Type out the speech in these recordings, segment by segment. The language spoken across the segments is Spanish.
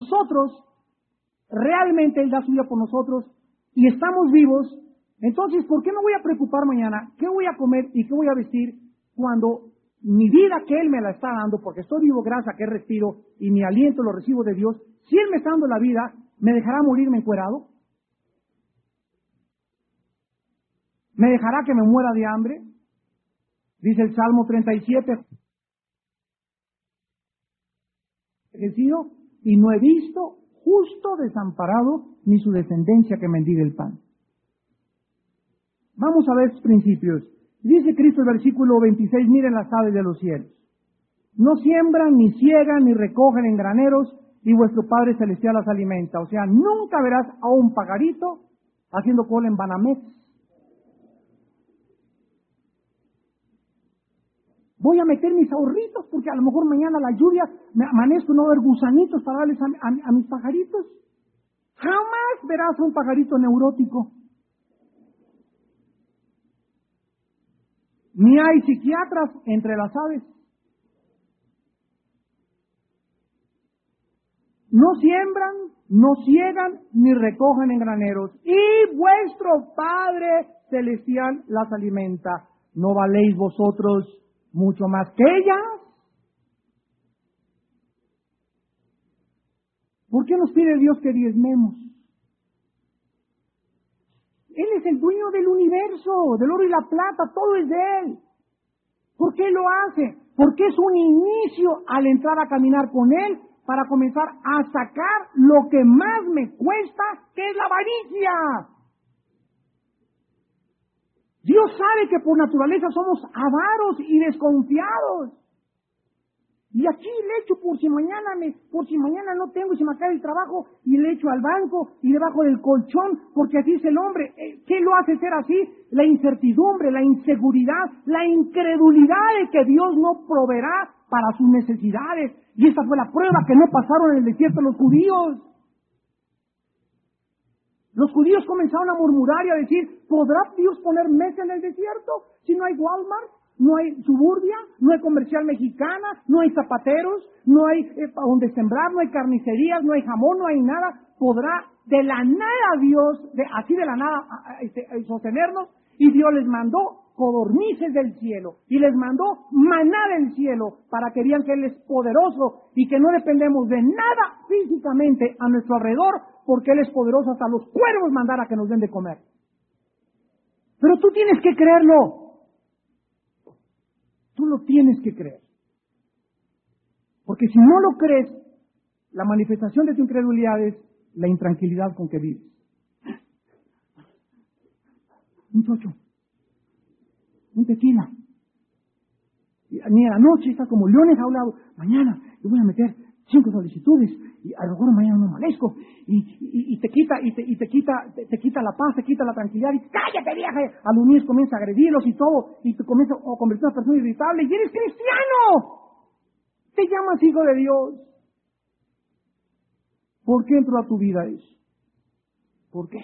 nosotros, realmente Él da su vida por nosotros y estamos vivos, entonces, ¿por qué me voy a preocupar mañana? ¿Qué voy a comer y qué voy a vestir cuando mi vida que Él me la está dando, porque estoy vivo gracias a que respiro y mi aliento lo recibo de Dios, si Él me está dando la vida, ¿me dejará morirme encuerado? ¿Me dejará que me muera de hambre? Dice el Salmo 37, y no he visto justo desamparado ni su descendencia que mendigue el pan. Vamos a ver estos principios. Dice Cristo en el versículo 26, miren las aves de los cielos. No siembran, ni ciegan, ni recogen en graneros, y vuestro Padre Celestial las alimenta. O sea, nunca verás a un pajarito haciendo cola en Banamex. Voy a meter mis ahorritos porque a lo mejor mañana la lluvia me amanezco y no va a haber gusanitos para darles a mis pajaritos. Jamás verás a un pajarito neurótico. Ni hay psiquiatras entre las aves. No siembran, no ciegan, ni recogen en graneros. Y vuestro Padre Celestial las alimenta. ¿No valéis vosotros mucho más que ellas? ¿Por qué nos pide Dios que diezmemos? Él es el dueño del universo, del oro y la plata, todo es de Él. ¿Por qué lo hace? Porque es un inicio al entrar a caminar con Él para comenzar a sacar lo que más me cuesta, que es la avaricia. Dios sabe que por naturaleza somos avaros y desconfiados. Y aquí le echo por si mañana no tengo y se me acaba el trabajo, y le echo al banco y debajo del colchón, porque así es el hombre. ¿Qué lo hace ser así? La incertidumbre, la inseguridad, la incredulidad de que Dios no proveerá para sus necesidades. Y esta fue la prueba que no pasaron en el desierto los judíos. Los judíos comenzaron a murmurar y a decir, ¿podrá Dios poner mesa en el desierto si no hay Walmart? No hay Suburbia, no hay Comercial Mexicana, no hay zapateros, no hay donde sembrar, no hay carnicerías, no hay jamón, no hay nada. ¿Podrá de la nada Dios, así de la nada, sostenernos? Y Dios les mandó codornices del cielo y les mandó maná del cielo para que vean que Él es poderoso y que no dependemos de nada físicamente a nuestro alrededor, porque Él es poderoso hasta los cuervos mandar a que nos den de comer. Pero tú tienes que creerlo. Tú lo tienes que creer. Porque si no lo crees, la manifestación de tu incredulidad es la intranquilidad con que vives. Un chocho, un tequila. Ni a la noche está como leones jaulados. Mañana yo voy a meter 5 solicitudes y a lo mejor mañana no amanezco y te quita la paz, te quita la tranquilidad y cállate vieja. A los niños comienza a agredirlos y todo y te comienza a convertir en una persona irritable y eres cristiano. Te llamas hijo de Dios. ¿Por qué entró a tu vida eso? ¿Por qué?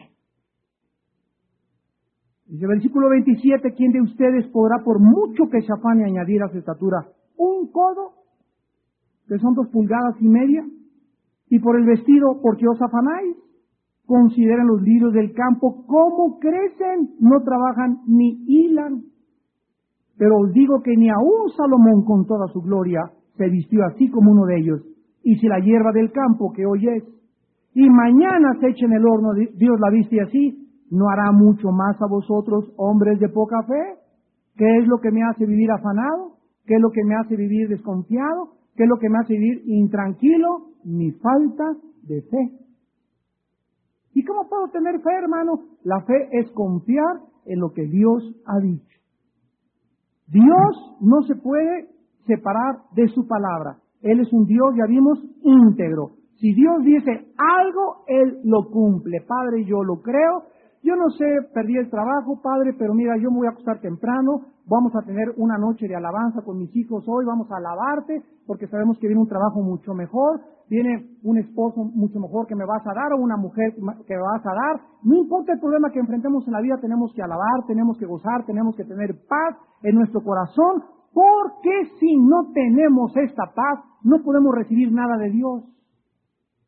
Dice el versículo 27, ¿quién de ustedes podrá por mucho que se afane añadir a su estatura un codo, que son 2,5 pulgadas? Y por el vestido, ¿por qué os afanáis? Consideren los lirios del campo, cómo crecen, no trabajan ni hilan. Pero os digo que ni aun Salomón con toda su gloria se vistió así como uno de ellos. Y si la hierba del campo que hoy es, y mañana se echa en el horno, Dios la viste así, ¿no hará mucho más a vosotros, hombres de poca fe? ¿Qué es lo que me hace vivir afanado? ¿Qué es lo que me hace vivir desconfiado? ¿Qué es lo que me hace vivir intranquilo? Mi falta de fe. ¿Y cómo puedo tener fe, hermano? La fe es confiar en lo que Dios ha dicho. Dios no se puede separar de su palabra. Él es un Dios, ya vimos, íntegro. Si Dios dice algo, Él lo cumple. Padre, yo lo creo. Yo no sé, perdí el trabajo, Padre, pero mira, yo me voy a acostar temprano, vamos a tener una noche de alabanza con mis hijos hoy, vamos a alabarte, porque sabemos que viene un trabajo mucho mejor, viene un esposo mucho mejor que me vas a dar, o una mujer que me vas a dar. No importa el problema que enfrentemos en la vida, tenemos que alabar, tenemos que gozar, tenemos que tener paz en nuestro corazón, porque si no tenemos esta paz, no podemos recibir nada de Dios.